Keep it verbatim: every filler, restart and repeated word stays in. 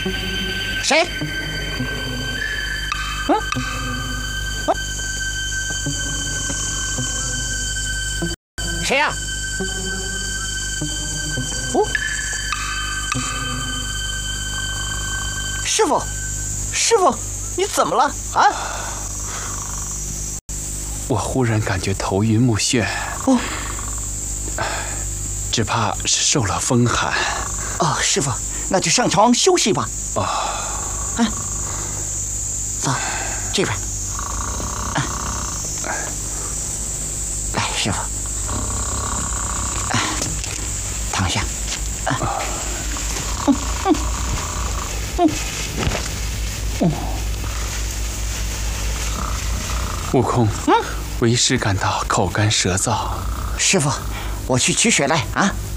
谁？嗯？啊、谁呀、啊？哦，师傅，师傅，你怎么了啊？ 我忽然感觉头晕目眩。 哦， 只怕是受了风寒。 哦，师傅，那就上床休息吧。 哦， 啊，走，这边。啊，来，师傅，啊，躺下。啊，嗯嗯嗯嗯。 悟空， 嗯， 为师感到口干舌燥。 师傅，我去取水来啊。